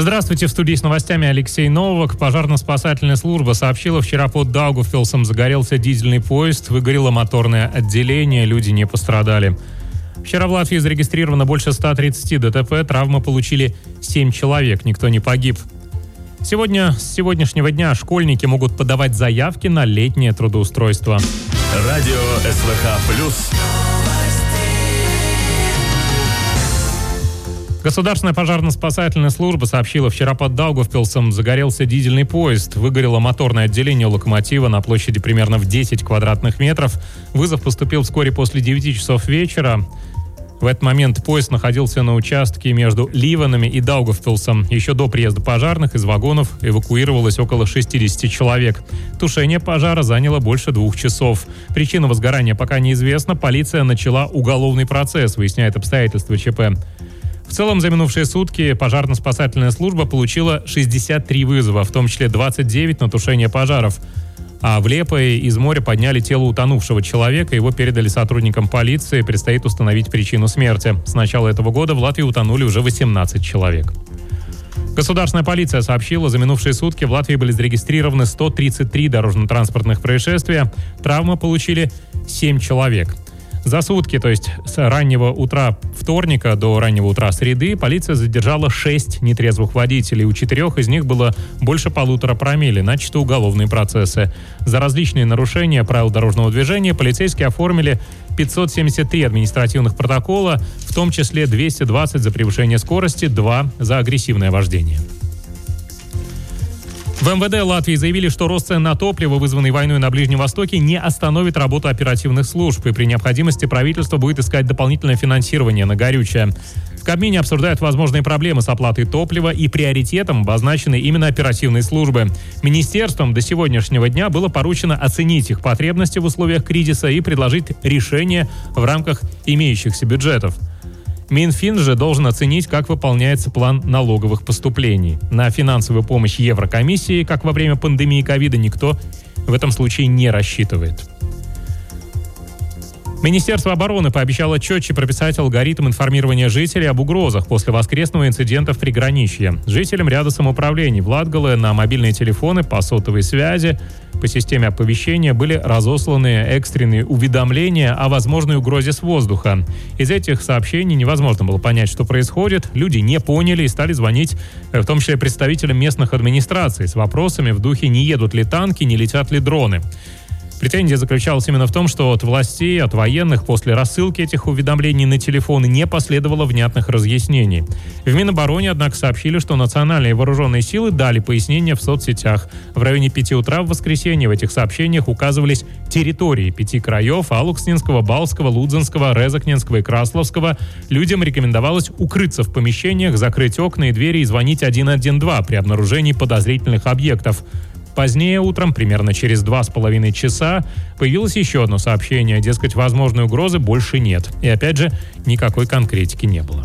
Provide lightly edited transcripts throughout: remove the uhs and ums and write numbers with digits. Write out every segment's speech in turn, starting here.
Здравствуйте, в студии с новостями Алексей Новак. Пожарно-спасательная служба сообщила, вчера под Даугавпилсом загорелся дизельный поезд, выгорело моторное отделение, люди не пострадали. Вчера в Латвии зарегистрировано больше 130 ДТП, травмы получили 7 человек, никто не погиб. С сегодняшнего дня школьники могут подавать заявки на летнее трудоустройство. Радио СВХ+. Государственная пожарно-спасательная служба сообщила, вчера под Даугавпилсом загорелся дизельный поезд. Выгорело моторное отделение локомотива на площади примерно в 10 квадратных метров. Вызов поступил вскоре после 9 часов вечера. В этот момент поезд находился на участке между Ливанами и Даугавпилсом. Еще до приезда пожарных из вагонов эвакуировалось около 60 человек. Тушение пожара заняло больше 2 часов. Причина возгорания пока неизвестна. Полиция начала уголовный процесс, выясняет обстоятельства ЧП. В целом, за минувшие сутки пожарно-спасательная служба получила 63 вызова, в том числе 29 на тушение пожаров. А в Лепое из моря подняли тело утонувшего человека, его передали сотрудникам полиции, предстоит установить причину смерти. С начала этого года в Латвии утонули уже 18 человек. Государственная полиция сообщила, за минувшие сутки в Латвии были зарегистрированы 133 дорожно-транспортных происшествия, травмы получили 7 человек. За сутки, то есть с раннего утра вторника до раннего утра среды, полиция задержала 6 нетрезвых водителей. У 4 из них было больше 1,5 промилле, начаты уголовные процессы. За различные нарушения правил дорожного движения полицейские оформили 573 административных протокола, в том числе 220 за превышение скорости, 2 за агрессивное вождение. В МВД Латвии заявили, что рост цен на топливо, вызванный войной на Ближнем Востоке, не остановит работу оперативных служб, и при необходимости правительство будет искать дополнительное финансирование на горючее. В Кабмине обсуждают возможные проблемы с оплатой топлива, и приоритетом обозначены именно оперативные службы. Министерством до сегодняшнего дня было поручено оценить их потребности в условиях кризиса и предложить решение в рамках имеющихся бюджетов. Минфин же должен оценить, как выполняется план налоговых поступлений. На финансовую помощь Еврокомиссии, как во время пандемии ковида, никто в этом случае не рассчитывает. Министерство обороны пообещало четче прописать алгоритм информирования жителей об угрозах после воскресного инцидента в приграничье. Жителям ряда самоуправлений в Латгале на мобильные телефоны по сотовой связи по системе оповещения были разосланы экстренные уведомления о возможной угрозе с воздуха. Из этих сообщений невозможно было понять, что происходит. Люди не поняли и стали звонить, в том числе представителям местных администраций, с вопросами в духе: не едут ли танки, не летят ли дроны. Претензия заключалась именно в том, что от властей, от военных после рассылки этих уведомлений на телефоны не последовало внятных разъяснений. В Минобороне, однако, сообщили, что национальные вооруженные силы дали пояснения в соцсетях. В районе 5 утра в воскресенье в этих сообщениях указывались территории 5 краев: Алуксненского, Балского, Лудзенского, Резакненского и Красловского. Людям рекомендовалось укрыться в помещениях, закрыть окна и двери и звонить 112 при обнаружении подозрительных объектов. Позднее утром, примерно через 2,5 часа, появилось еще одно сообщение. Дескать, возможной угрозы больше нет. И опять же, никакой конкретики не было.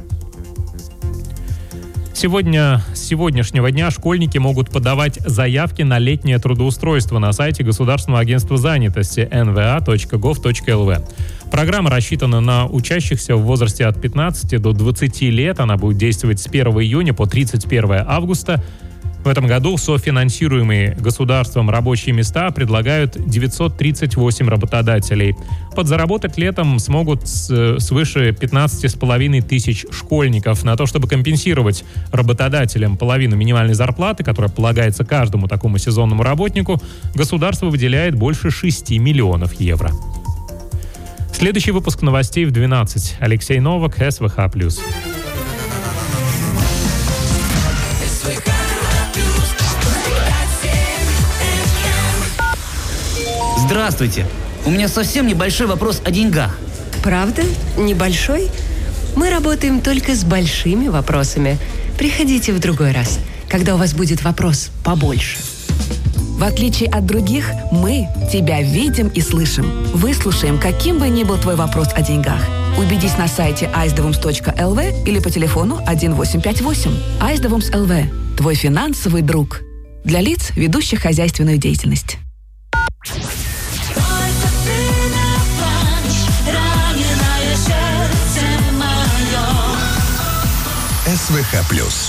С сегодняшнего дня школьники могут подавать заявки на летнее трудоустройство на сайте Государственного агентства занятости nva.gov.lv. Программа рассчитана на учащихся в возрасте от 15 до 20 лет. Она будет действовать с 1 июня по 31 августа. В этом году софинансируемые государством рабочие места предлагают 938 работодателей. Подзаработать летом смогут свыше 15,5 тысяч школьников. На то, чтобы компенсировать работодателям половину минимальной зарплаты, которая полагается каждому такому сезонному работнику, государство выделяет больше 6 миллионов евро. Следующий выпуск новостей в 12. Алексей Новак, СВХ+. Здравствуйте. У меня совсем небольшой вопрос о деньгах. Правда? Небольшой? Мы работаем только с большими вопросами. Приходите в другой раз, когда у вас будет вопрос побольше. В отличие от других, мы тебя видим и слышим. Выслушаем, каким бы ни был твой вопрос о деньгах. Убедись на сайте icedevoms.lv или по телефону 1858. icedevoms.lv. Твой финансовый друг. Для лиц, ведущих хозяйственную деятельность. СВХ+.